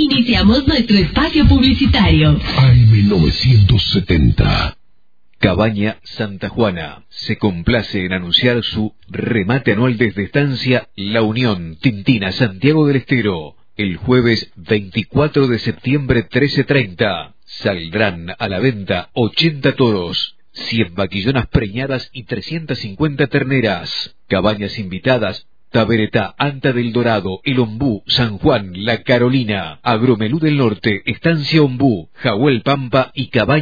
Iniciamos nuestro espacio publicitario. AM970. Cabaña Santa Juana se complace en anunciar su remate anual desde Estancia La Unión, Tintina, Santiago del Estero. El jueves 24 de septiembre 13:30 saldrán a la venta 80 toros, 100 vaquillonas preñadas y 350 terneras. Cabañas invitadas: Tabereta, Anta del Dorado, El Ombú, San Juan, La Carolina, Agromelú del Norte, Estancia Ombú, Jahuel Pampa y Cabaña